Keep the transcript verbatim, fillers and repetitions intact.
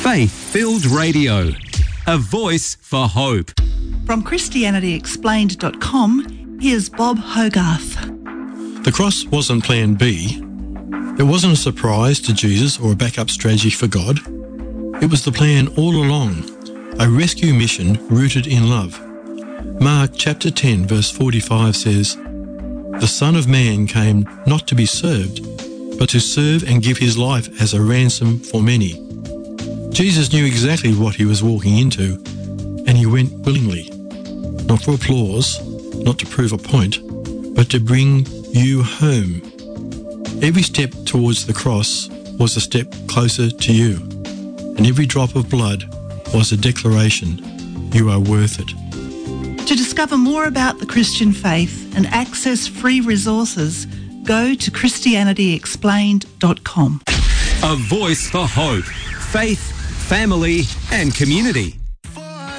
Faith-filled radio. A voice for hope. From Christianity Explained dot com, here's Bob Hogarth. The cross wasn't plan B. It wasn't a surprise to Jesus or a backup strategy for God. It was the plan all along, a rescue mission rooted in love. Mark chapter ten verse forty-five says, "The Son of Man came not to be served, but to serve and give his life as a ransom for many." Jesus knew exactly what he was walking into, and he went willingly, not for applause, not to prove a point, but to bring you home. Every step towards the cross was a step closer to you, and every drop of blood was a declaration, you are worth it. To discover more about the Christian faith and access free resources, go to Christianity Explained dot com. A voice for hope, faith, family and community.